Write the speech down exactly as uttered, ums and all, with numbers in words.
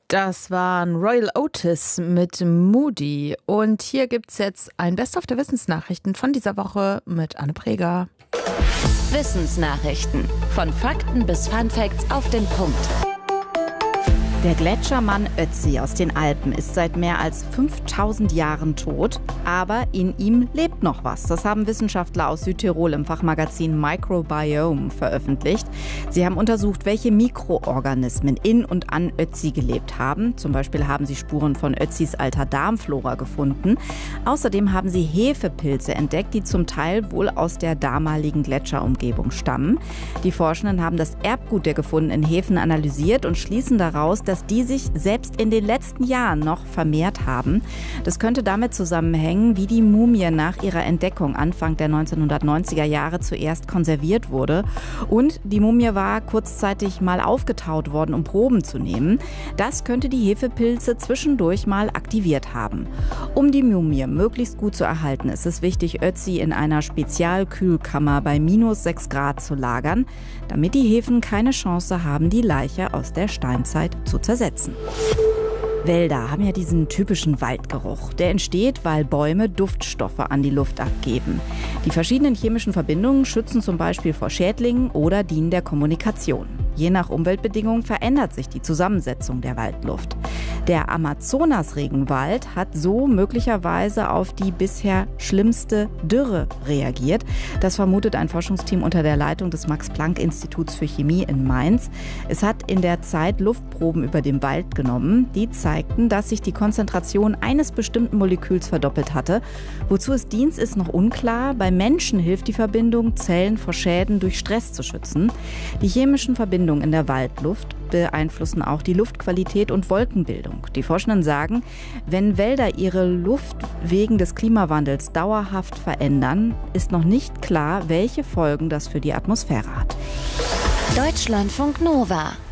Das waren Royal Otis mit Moody. Und hier gibt's jetzt ein Best-of der Wissensnachrichten von dieser Woche mit Anne Preger. Wissensnachrichten. Von Fakten bis Funfacts auf den Punkt. Der Gletschermann Ötzi aus den Alpen ist seit mehr als fünftausend Jahren tot, aber in ihm lebt noch was. Das haben Wissenschaftler aus Südtirol im Fachmagazin Microbiome veröffentlicht. Sie haben untersucht, welche Mikroorganismen in und an Ötzi gelebt haben. Zum Beispiel haben sie Spuren von Ötzis alter Darmflora gefunden. Außerdem haben sie Hefepilze entdeckt, die zum Teil wohl aus der damaligen Gletscherumgebung stammen. Die Forschenden haben das Erbgut der gefundenen Hefen analysiert und schließen daraus, dass die sich selbst in den letzten Jahren noch vermehrt haben. Das könnte damit zusammenhängen, wie die Mumie nach ihrer Entdeckung Anfang der neunzehnhundertneunziger Jahre zuerst konserviert wurde. Und die Mumie war kurzzeitig mal aufgetaut worden, um Proben zu nehmen. Das könnte die Hefepilze zwischendurch mal aktiviert haben. Um die Mumie möglichst gut zu erhalten, ist es wichtig, Ötzi in einer Spezialkühlkammer bei minus sechs Grad zu lagern, damit die Hefen keine Chance haben, die Leiche aus der Steinzeit zu zersetzen. Wälder haben ja diesen typischen Waldgeruch. Der entsteht, weil Bäume Duftstoffe an die Luft abgeben. Die verschiedenen chemischen Verbindungen schützen zum Beispiel vor Schädlingen oder dienen der Kommunikation. Je nach Umweltbedingungen verändert sich die Zusammensetzung der Waldluft. Der Amazonas-Regenwald hat so möglicherweise auf die bisher schlimmste Dürre reagiert. Das vermutet ein Forschungsteam unter der Leitung des Max-Planck-Instituts für Chemie in Mainz. Es hat in der Zeit Luftproben über dem Wald genommen. Die zeigten, dass sich die Konzentration eines bestimmten Moleküls verdoppelt hatte. Wozu es dient, ist noch unklar. Bei Menschen hilft die Verbindung, Zellen vor Schäden durch Stress zu schützen. Die chemischen Verbindungen in der Waldluft beeinflussen auch die Luftqualität und Wolkenbildung. Die Forschenden sagen, wenn Wälder ihre Luft wegen des Klimawandels dauerhaft verändern, ist noch nicht klar, welche Folgen das für die Atmosphäre hat. Deutschlandfunk Nova